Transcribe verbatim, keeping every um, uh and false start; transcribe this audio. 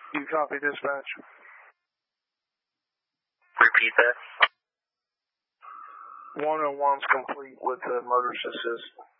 You copy, dispatch? Repeat that. one oh one's complete with the motorist assist.